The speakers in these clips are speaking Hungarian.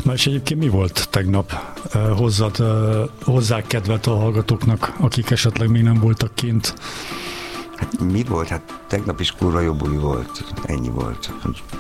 Na és egyébként mi volt tegnap hozzá kedvet a hallgatóknak, akik esetleg még nem voltak kint? Hát mi volt? Hát tegnap is kurva jó buli volt. Ennyi volt.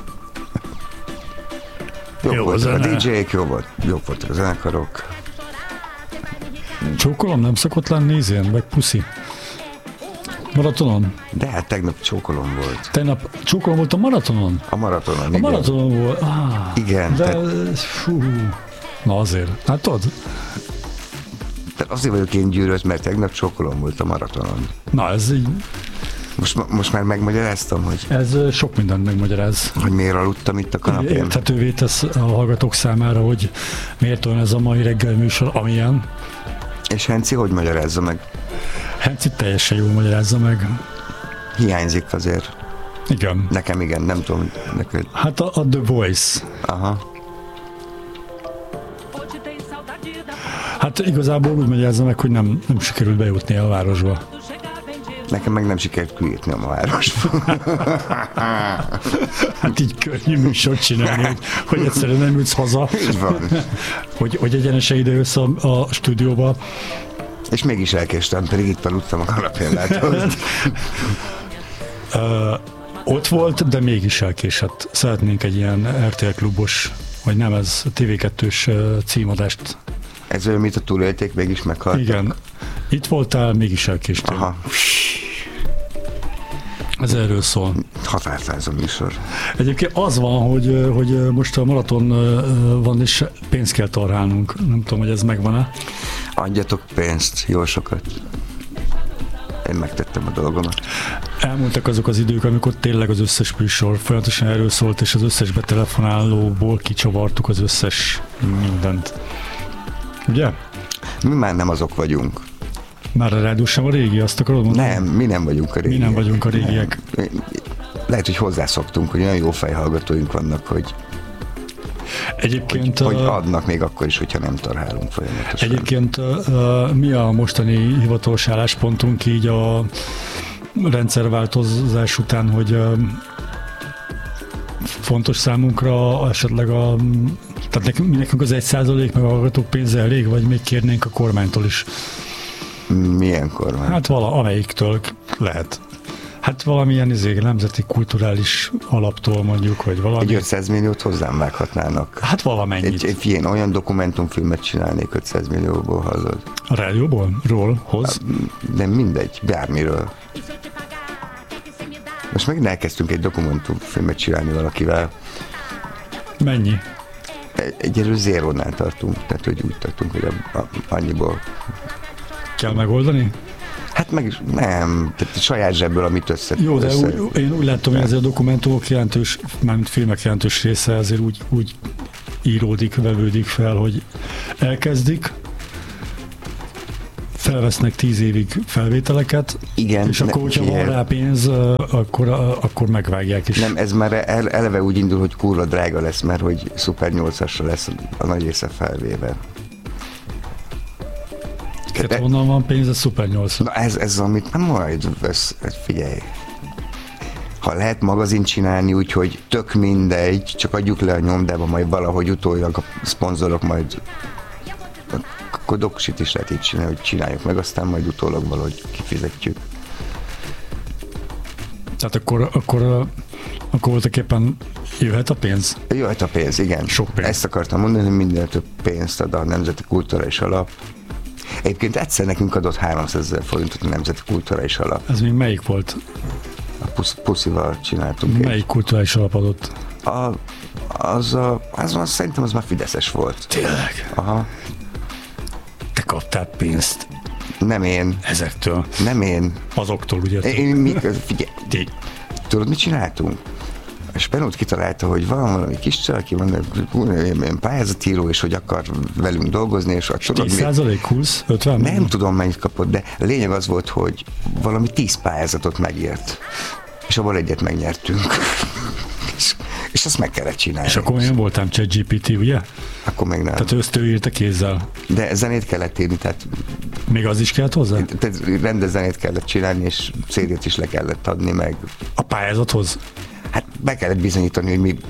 Jobb voltak a DJ-k, jobb voltak a zenekarok. Csókolom nem szokott lenni ízén, meg puszi? Maratonon? De hát tegnap csókolom volt. Tegnap csókolom volt a maratonon? A maratonon, igen. A maratonon volt. Igen. De fú. Na azért. Hát tudod? Tehát azért vagyok én gyűrött, mert tegnap csókolom volt a maratonon. Na ez így... Most már megmagyaráztam, hogy... Ez sok mindent megmagyaráz. Hogy miért aludtam itt a kanapén. Érthetővé tesz a hallgatók számára, hogy miért olyan ez a mai reggel műsor, amilyen. És Henci hogy magyarázza meg? Henci teljesen jól magyarázza meg. Hiányzik azért. Igen. Nekem igen, nem tudom neked. Hát a The Voice. Aha. Hát igazából úgy magyarázza meg, hogy nem sikerült bejutni a városba. Nekem meg nem sikerült kijutni a városba. Hát így könnyű műsort csinálni, hogy egyszerűen nem jutsz haza. Így van. hogy egyenesen ide jössz a stúdióba. És mégis elkéstem, pedig itt aludtam a kanapén, látod. Ott volt, de mégis elkésett. Szeretnénk egy ilyen RTL klubos, vagy nem, ez TV2-s címadást. Ez olyan, mint a túlélték, mégis meghaltak. Igen. Itt voltál, mégis elkéstél. Aha. Ez erről szól. Határtázó műsor. Egyébként az van, hogy most a maraton van, és pénzt kell tarhálnunk. Nem tudom, hogy ez megvan-e. Adjatok pénzt, jó sokat. Én megtettem a dolgomat. Elmúltak azok az idők, amikor tényleg az összes műsor folyamatosan erről szólt, és az összes betelefonálóból kicsavartuk az összes mindent. Ugye? Mi már nem azok vagyunk. Már a rádió sem a régi, azt akarod mondani? Nem, mi nem vagyunk a régiek. Mi nem vagyunk a régiek. Nem. Lehet, hogy hozzászoktunk, hogy olyan jó fejhallgatóink vannak, hogy egyébként, hogy adnak még akkor is, hogyha nem tarhálunk folyamatosan. Egyébként mi a mostani hivatalos álláspontunk így a rendszerváltozás után, hogy fontos számunkra esetleg tehát nekünk az 1% meg a hallgatók pénze elég, vagy még kérnénk a kormánytól is? Milyen kormány? Hát amelyiktől lehet. Hát valamilyen nemzeti kulturális alaptól mondjuk, vagy valami. Egy 500 milliót hozzám vághatnának. Hát valamennyit. Egy olyan dokumentumfilmet csinálnék 500 millióból, hallod. A rádióból? Hoz? De mindegy, bármiről. Most megint elkezdtünk egy dokumentumfilmet csinálni valakivel. Mennyi? Egyelőre zérónál tartunk, tehát hogy úgy tartunk, hogy annyiból. Kell megoldani? Hát meg is, nem, tehát saját zsebből, amit össze. Jó, de én úgy látom, hogy ezért a dokumentumok jelentős, mármint filmek jelentős része azért úgy íródik, vevődik fel, hogy elkezdik, felvesznek 10 évig felvételeket, igen, és akkor, hogyha van rá pénz, akkor megvágják is. Nem, ez már eleve úgy indul, hogy kurva drága lesz, mert hogy Super 8-asra lesz a nagy része felvéve. Tehát honnan van pénz a Super 8-ra? Na ez amit nem majd figyelj. Ha lehet magazin csinálni, úgyhogy tök mindegy, csak adjuk le a nyomdába, majd valahogy utólag a szponzorok majd akkor doksit is lehet így csinálni, hogy csináljuk meg, aztán majd utólag valahogy kifizetjük. Tehát akkor voltak éppen jöhet a pénz? Jöhet a pénz, igen. Sok pénz. Ezt akartam mondani, hogy minden több pénzt ad a Nemzeti Kulturális Alap. Egyébként egyszer nekünk adott 300 000 forintot a Nemzeti Kulturális Alap. Ez még melyik volt? A Puszival csináltunk. Melyik kulturális alap adott? Szerintem az már fideszes volt. Tényleg? Aha. Te kaptál pénzt? Nem én. Ezektől? Nem én. Azoktól, ugye? Figyelj, tudod, mit csináltunk? A Spenót kitalálta, hogy valami kis csaj, aki van egy pályázatíró, és hogy akar velünk dolgozni, és 10%, 20, 50? Nem tudom, mennyit kapott, de a lényeg az volt, hogy valami 10 pályázatot megírt, és abból egyet megnyertünk. és azt meg kellett csinálni. És akkor én voltam ChatGPT, ugye? Akkor még nem. Tehát ezt ő írta kézzel. De zenét kellett írni, tehát... Még az is kellett hozzá? Tehát rendes zenét kellett csinálni, és CD-t is le kellett adni meg. A pályázathoz? Hát be kellett bizonyítani, hogy mi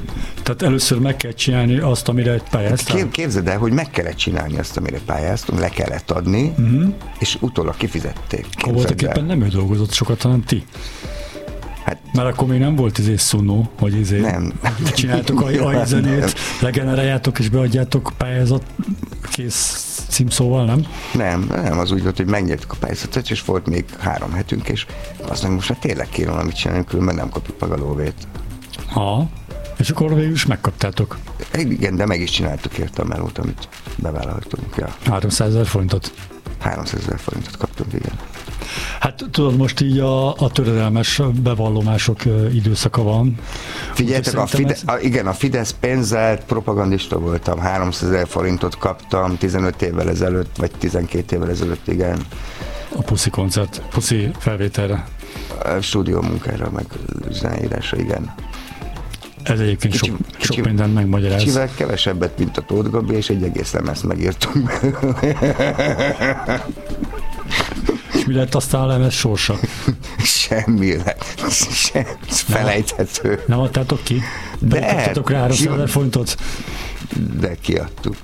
Tehát először meg kell csinálni azt, amire pályáztál? Képzeld el, hogy meg kellett csinálni azt, amire pályáztunk, le kellett adni, és utólag kifizették. Voltak éppen nem ő dolgozott sokat, hanem ti. Hát, mert akkor még nem volt szunó, hogy nem. Csináltok a zenét, legeneráljátok és beadjátok pályázat kész címszóval, nem? Nem, az úgy volt, hogy megnyertük a pályázatot, és volt még 3 hetünk, és azt most már tényleg kéne valamit csinálni, különben nem kapjuk meg a lóvét. És akkor végül is megkaptátok. Igen, de meg is csináltuk érte a melót, amit bevállaltunk. Ja. 300 000 forintot? 300 000 forintot kaptunk, igen. Hát tudod, most így a töredelmes bevallomások időszaka van. Figyeljetek, a Fidesz pénzelt propagandista voltam, 300 000 forintot kaptam 15 évvel ezelőtt, vagy 12 évvel ezelőtt, igen. A Puszi koncert, Puszi felvételre. A stúdió munkára, meg zeneírásra, igen. Ez egyébként sok mindent megmagyaráz. Kicsivel kevesebbet, mint a Tóth Gabi, és egy egész lemezt megírtunk. És mi lett aztán a lemez sorsa? Semmi lett. Felejthető. Nem adtátok ki? De kaptatok rá 300 000 forintot? De kiadtuk.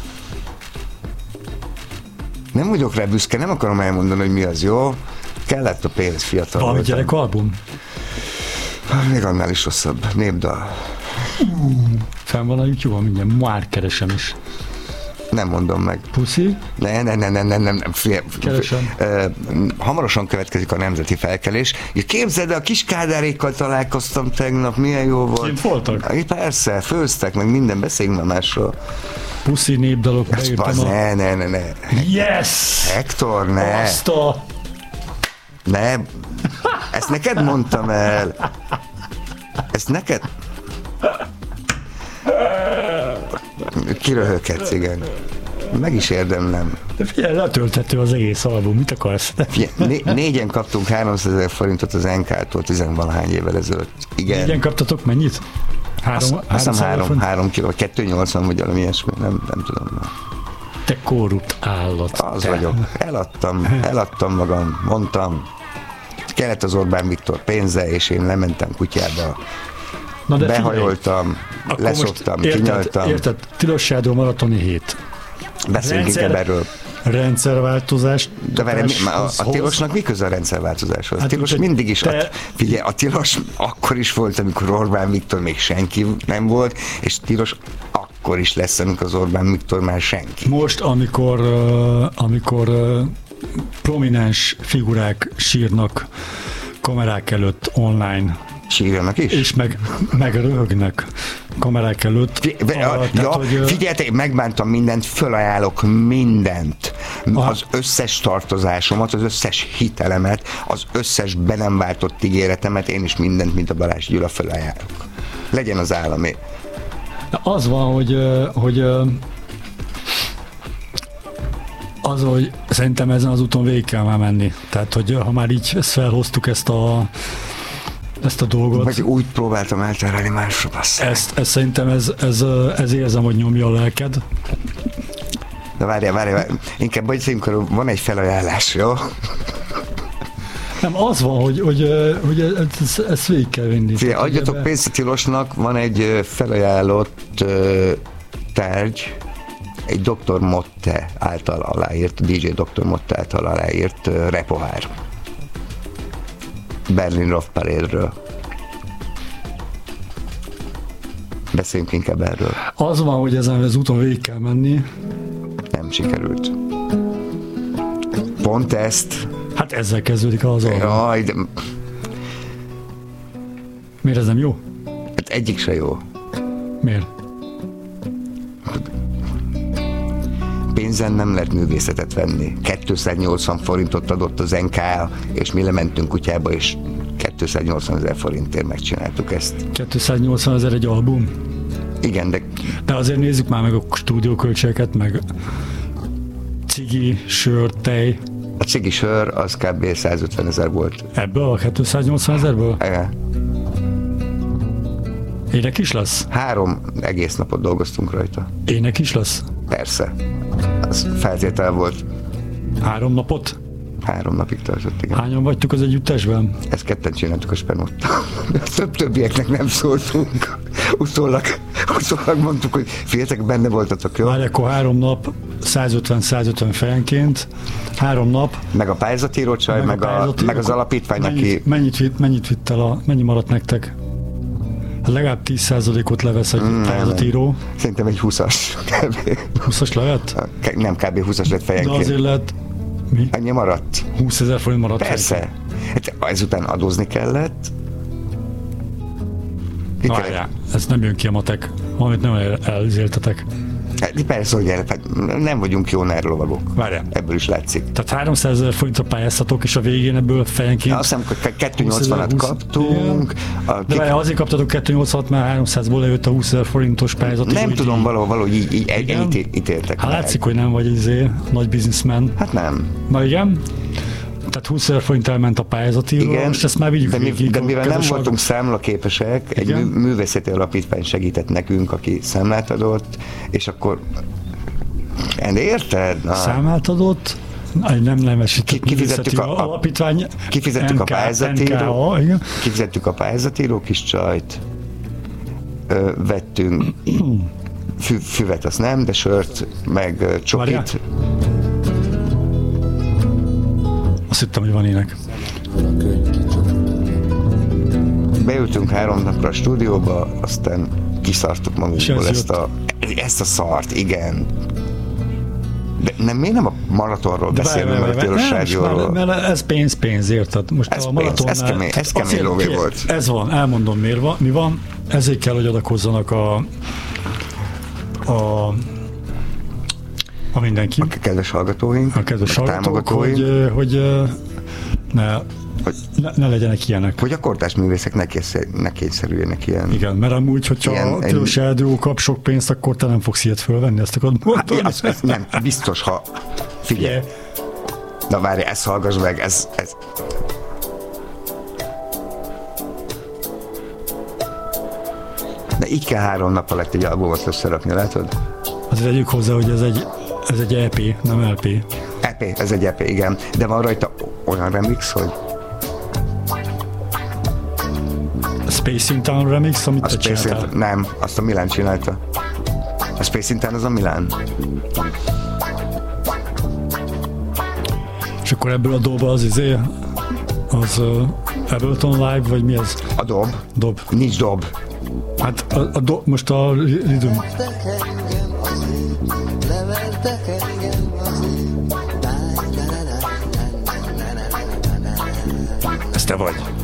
Nem vagyok rá büszke, nem akarom elmondani, hogy mi az jó. Kellett a pénz, fiatal. Valami gyerekalbum? Még annál is rosszabb. Népdal. Fenn van a YouTube-on, mindjárt már keresem is. Nem mondom meg. Puszi? Nem. Keresem. Hamarosan következik a nemzeti felkelés. Képzeld, a kis Kádárékkal találkoztam tegnap, milyen jó volt. Kint voltak? Persze, főztek, meg minden, beszéljünk már másról. Puszi népdalok, beírtam Ne. Yes! Hector, ne. Basta! Ne. Ezt neked mondtam el. Ezt neked... Kiröhöghetsz, igen. Meg is érdemlem. De figyelj, letölthető az egész album, mit akarsz? Négyen kaptunk 300 000 forintot az NK-tól 10-valahány évvel ezelőtt. Igen. Négyen kaptatok mennyit? 3 kiló, 280 vagy valami ilyesmi, nem tudom. Te korrupt állat. Az vagyok. Eladtam magam, mondtam. Kellett az Orbán Viktor pénze, és én lementem kutyába. Behajoltam, leszoktam, kinyaltam. Érted? Tilos Shadow maratoni hét. Beszéljünk inkább erről. Rendszerváltozás. De várj, a tilosnak mi köze a rendszerváltozáshoz? A tilos mindig is, figyelj, a tilos akkor is volt, amikor Orbán Viktor még senki nem volt, és tilos akkor is lesz, amikor az Orbán Viktor már senki. Most, amikor prominens figurák sírnak kamerák előtt online. Sírjanak is? És meg röhögnek kamerák előtt. Figyeljetek, megbántam mindent, fölajánlok mindent. Az összes tartozásomat, az összes hitelemet, az összes be nem váltott ígéretemet, én is mindent, mint a Balázs Gyula, fölajánlok. Legyen az államé. Az van, hogy szerintem ezen az úton végig kell már menni. Tehát, hogy ha már így felhoztuk ezt a dolgot. Vagy úgy próbáltam elterelni másra, basszál. Ezt szerintem ez érzem, hogy nyomja a lelked. De várjál. Inkább beszéljünk, van egy felajánlás, jó? Nem, az van, hogy ezt végig kell vinni. Adjatok pénzt a tilosnak, van egy felajánlott tárgy, egy Dr. Motte által aláírt, DJ Dr. Motte által aláírt repohár. Berlin Rock Parade-ről. Beszéljünk inkább erről. Az van, hogy ezen az úton végig kell menni. Nem sikerült. Pont ezt. Hát ezzel kezdődik az album. Jaj, de... Miért ez nem jó? Hát egyik se jó. Miért? Pénzen nem lehet művészetet venni. 280 forintot adott az NK, és mi lementünk kutyába, és 280 000 forintért megcsináltuk ezt. 280 000 egy album? Igen, de azért nézzük már meg a stúdióköltségeket, meg cigi, sör, tej. A cigi sör az kb. 150 000 volt. Ebből a 280 000-ből? Igen. Ének is lesz? 3 egész napot dolgoztunk rajta. Ének is lesz? Persze. Az feltétel volt. 3 napot? 3 napig tartott, igen. Hányan vagytok az együttesben? Ezt ketten csináltuk a Spenóttal. Többieknek nem szóltunk. Utólag Szóval mondtuk, hogy figyeljetek, benne voltatok, jó? Már akkor 3 nap 150 fejenként, 3 nap. Meg a pályázatíró csaj, meg az alapítvány, aki... Mennyi maradt nektek? Legalább 10%-ot levesz egy pályázatíró. Szerintem egy 20-as. 20-as levett? Nem, kb. 20-as lett fejenként. De azért lett... Mi? Ennyi maradt? 20 000 forint maradt. Persze. Hát ezután adózni kellett. Várjál, ez nem jön ki a matek. Valamit nem elzéltetek. Persze, hogy nem vagyunk jó NER lovagok. Várjál. Ebből is látszik. Tehát 300 000 forintra pályáztatok, és a végén ebből fejenként... Azt hiszem, hogy 280-at kaptunk. De várjál, azért kaptatok 280-at, mert 300-ból lejött a 20 000 forintos pályázat. Nem tudom, valahogy így ítéltek. Hát látszik, hogy nem vagy nagy businessman. Hát nem. Na igen. Tehát 20 000 forint elment a pályázatíró, és ezt már vigyük végig. De mivel nem voltunk számlaképesek, egy művészeti alapítvány segített nekünk, aki számlát adott, és akkor... Érted? Számlát adott? Nem esített kifizettük alapítvány. Kifizettük a pályázatíró. Kifizettük a pályázatíró kis csajt. Vettünk füvet, azt nem, de sört, meg csokit. Várjál. Azt hittem, hogy van ének. Beültünk 3 napra a stúdióba, aztán kiszartuk magunkból ezt a szart, igen. De miért nem a maratonról beszélünk, mert a Tilos Rádióról? Mert ez pénz, érted? Most ez a maratonnál... Ez kemény lóvé volt. Ez van, elmondom mi van. Ezért kell, hogy adakozzanak a mindenki. A kedves hallgatóink, a kedves hallgatók, hogy ne legyenek ilyenek. Hogy a kortárs művészek ne kényszerüljenek ilyen. Igen, mert amúgy, hogyha a Tilos Rádió kap sok pénzt, akkor te nem fogsz ilyet fölvenni, ezt akarod mondani? Hát, nem, biztos, ha figyelj. Na várj, ezt hallgass meg, ez. De így kell 3 nap alatt egy albumot összerakni, látod? Azért tegyük hozzá, hogy ez egy EP, nem LP. EP, ez egy EP, igen. De van rajta olyan remix, hogy... Spacing Town remix, amit te csináltál? Nem, azt a Milán csinálta. A Spacing Town az a Milán. És akkor ebből a dob az Ableton Live, vagy mi ez? A dob? Nincs dob. Hát most a rhythm. Ez te vagy.